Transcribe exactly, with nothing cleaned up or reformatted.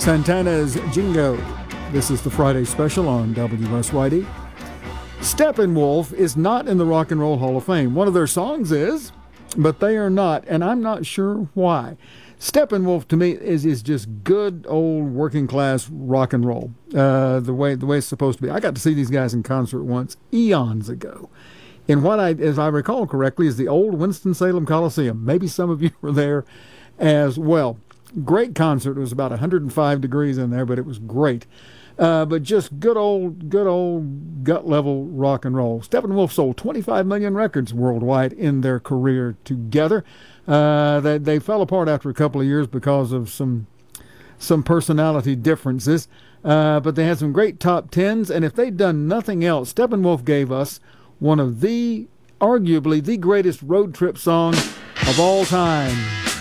Santana's Jingo. This is the Friday special on W S Y D. Steppenwolf is not in the Rock and Roll Hall of Fame. One of their songs is, but they are not, and I'm not sure why. Steppenwolf to me is is just good old working class rock and roll, uh, the way the way it's supposed to be. I got to see these guys in concert once, eons ago, in what I, as I recall correctly, is the old Winston-Salem Coliseum. Maybe some of you were there as well. Great concert. It was about one hundred five degrees in there, but it was great. Uh, but just good old, good old gut-level rock and roll. Steppenwolf sold twenty-five million records worldwide in their career together. Uh, they, they fell apart after a couple of years because of some some personality differences. Uh, but they had some great top tens, and if they'd done nothing else, Steppenwolf gave us one of the, arguably, the greatest road trip songs of all time.